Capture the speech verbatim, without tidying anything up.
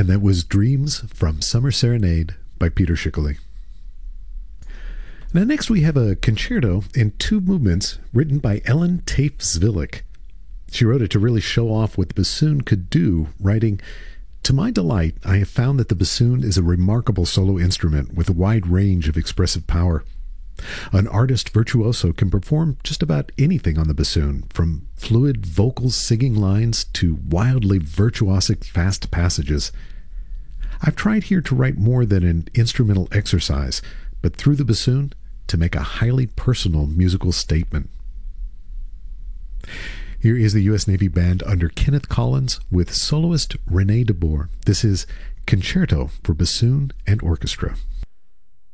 And that was Dreams from Summer Serenade by Peter Schickele. Now next we have a concerto in two movements written by Ellen Tafe-Zwilich. She wrote it to really show off what the bassoon could do, writing, "To my delight, I have found that the bassoon is a remarkable solo instrument with a wide range of expressive power. An artist virtuoso can perform just about anything on the bassoon, from fluid vocal singing lines to wildly virtuosic fast passages. I've tried here to write more than an instrumental exercise, but through the bassoon, to make a highly personal musical statement." Here is the U S Navy Band under Kenneth Collins with soloist René de Boer. This is Concerto for Bassoon and Orchestra.